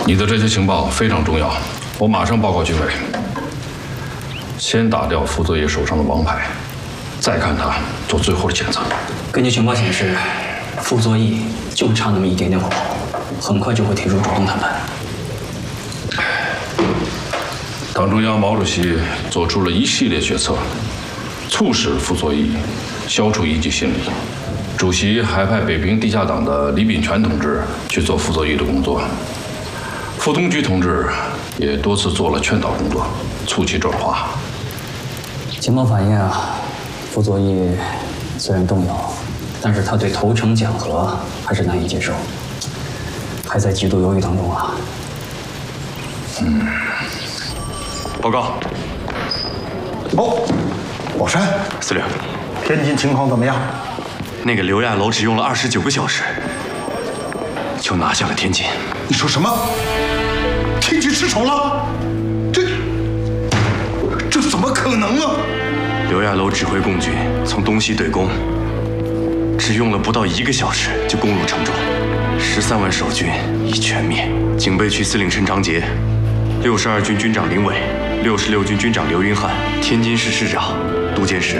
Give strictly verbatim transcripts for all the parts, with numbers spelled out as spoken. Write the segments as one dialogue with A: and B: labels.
A: 你的这些情报非常重要，我马上报告军委。先打掉傅作义手上的王牌，再看他做最后的检测。
B: 根据情报显示，傅作义就差那么一点点火候，很快就会提出主动谈判。
A: 党中央毛主席做出了一系列决策，促使傅作义消除异己心理。主席还派北平地下党的李炳全同志去做傅作义的工作，傅东菊同志也多次做了劝导工作，促其转化。
B: 情报反映啊，傅作义虽然动摇，但是他对投诚讲和还是难以接受，还在极度犹豫当中啊。
A: 嗯。
C: 报告。
D: 哦，宝山
C: 司令，
D: 天津情况怎么样？
C: 那个刘亚楼只用了二十九个小时，就拿下了天津。
D: 你说什么？天津失守了？这这怎么可能啊？
C: 刘亚楼指挥共军从东西对攻，只用了不到一个小时就攻入成州，十三万守军已全灭。警备区司令陈长捷、六十二军军长林伟、六十六军军长刘云汉、天津市市长杜建时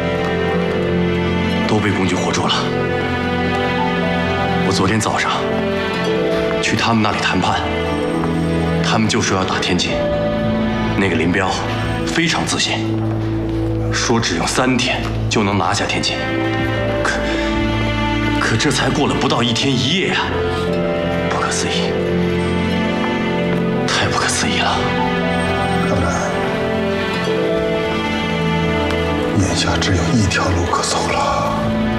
C: 都被共军活捉了。我昨天早上去他们那里谈判，他们就说要打天津。那个林彪非常自信，说只用三天就能拿下天津。可可这才过了不到一天一夜啊！不可思议，太不可思议了。
D: 看来眼下只有一条路可走了。